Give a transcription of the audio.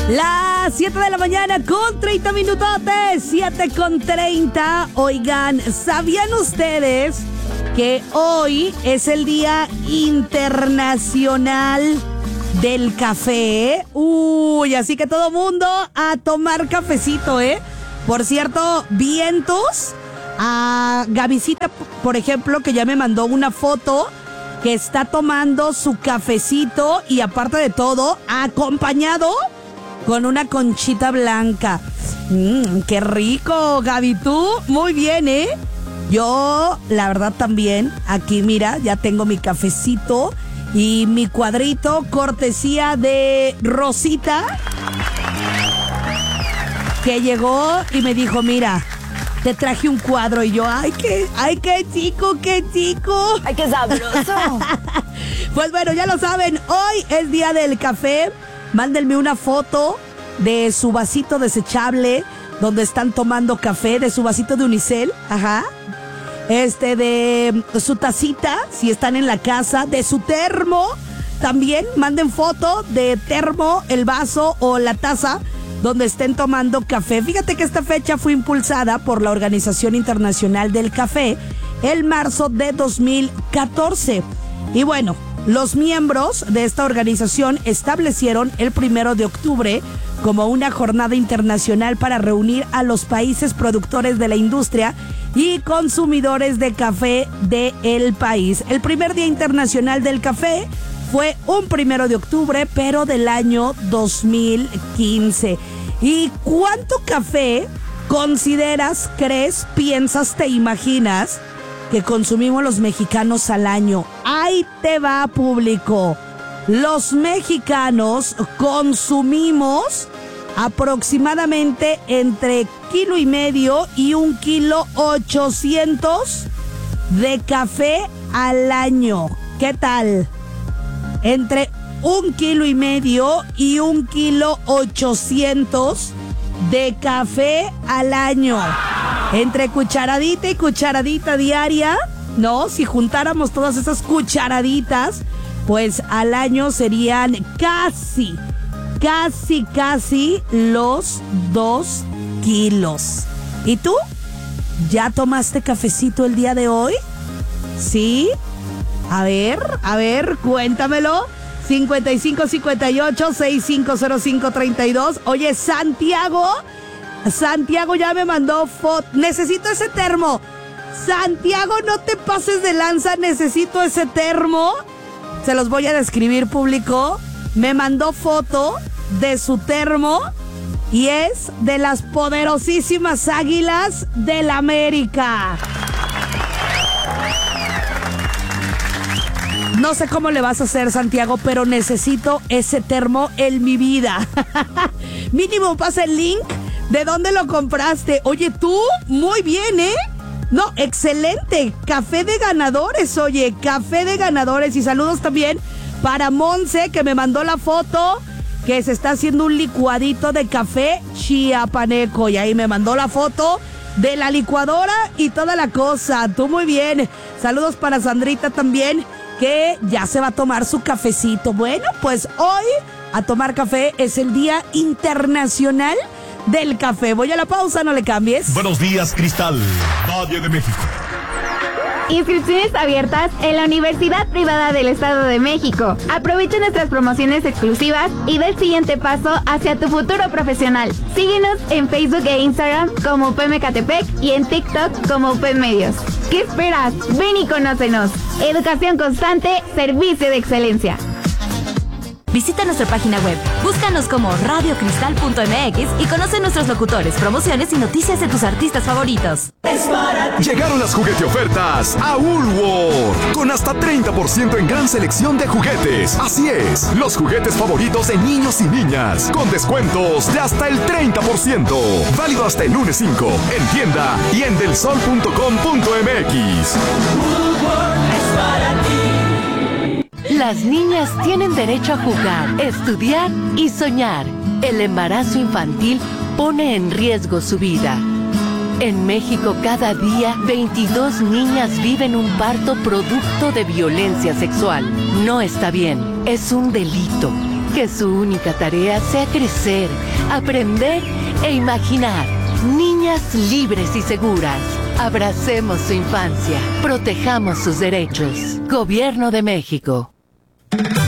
Las 7 de la mañana con 30 minutotes, 7 con 30. Oigan, ¿sabían ustedes que hoy es el Día Internacional del Café? Uy, así que todo mundo a tomar cafecito, ¿eh? Por cierto, vientos a Gavisita, por ejemplo, que ya me mandó una foto que está tomando su cafecito y aparte de todo, acompañado con una conchita blanca. ¡Qué rico, Gaby! Tú, muy bien, ¿eh? Yo, la verdad, también, aquí, mira, ya tengo mi cafecito y mi cuadrito, cortesía de Rosita, que llegó y me dijo, mira, te traje un cuadro. Y yo, ¡ay, qué chico, qué chico! ¡Ay, qué sabroso! Pues bueno, ya lo saben, hoy es Día del Café. Mándenme una foto de su vasito desechable donde están tomando café, de su vasito de unicel, de su tacita, si están en la casa, de su termo. También manden foto de termo, el vaso o la taza donde estén tomando café. Fíjate que esta fecha fue impulsada por la Organización Internacional del Café en marzo de 2014. Y bueno, los miembros de esta organización establecieron el 1 de octubre como una jornada internacional para reunir a los países productores de la industria y consumidores de café del país. El primer Día Internacional del Café fue un 1 de octubre, pero del año 2015. ¿Y cuánto café consideras, crees, piensas, te imaginas que consumimos los mexicanos al año? Ahí te va, público. Los mexicanos consumimos aproximadamente entre 1,5 kilos y 1,800 kilos de café al año. ¿Qué tal? Entre 1,5 kilos y 1,800 kilos de café al año. Entre cucharadita y cucharadita diaria, ¿no? Si juntáramos todas esas cucharaditas, pues al año serían casi los 2 kilos. ¿Y tú? ¿Ya tomaste cafecito el día de hoy? ¿Sí? A ver, cuéntamelo. 5558-650532. Oye, Santiago ya me mandó foto. Necesito ese termo. Santiago, no te pases de lanza, necesito ese termo. Se los voy a describir, público. Me mandó foto de su termo y es de las poderosísimas Águilas del América. No sé cómo le vas a hacer, Santiago, pero necesito ese termo en mi vida. Mínimo pasa el link de dónde lo compraste. Oye, tú, muy bien, ¿eh? No, excelente. Café de ganadores, oye, café de ganadores. Y saludos también para Monse, que me mandó la foto, que se está haciendo un licuadito de café chiapaneco. Y ahí me mandó la foto de la licuadora y toda la cosa. Tú muy bien. Saludos para Sandrita también, que ya se va a tomar su cafecito. Bueno, pues hoy a tomar café es el Día Internacional del Café. Voy a la pausa, no le cambies. Buenos días, Cristal, Valle de México. Inscripciones abiertas en la Universidad Privada del Estado de México. Aprovecha nuestras promociones exclusivas y da el siguiente paso hacia tu futuro profesional. Síguenos en Facebook e Instagram como UP Mecatepec y en TikTok como UP Medios. ¿Qué esperas? Ven y conócenos. Educación constante, servicio de excelencia. Visita nuestra página web, búscanos como radiocristal.mx y conoce nuestros locutores, promociones y noticias de tus artistas favoritos. Llegaron las juguete ofertas a Woolworth, con hasta 30% en gran selección de juguetes. Así es, los juguetes favoritos de niños y niñas, con descuentos de hasta el 30%. Válido hasta el lunes 5, en tienda y en delsol.com.mx. Woolworth es para ti. Las niñas tienen derecho a jugar, estudiar y soñar. El embarazo infantil pone en riesgo su vida. En México, cada día, 22 niñas viven un parto producto de violencia sexual. No está bien, es un delito. Que su única tarea sea crecer, aprender e imaginar. Niñas libres y seguras. Abracemos su infancia. Protejamos sus derechos. Gobierno de México.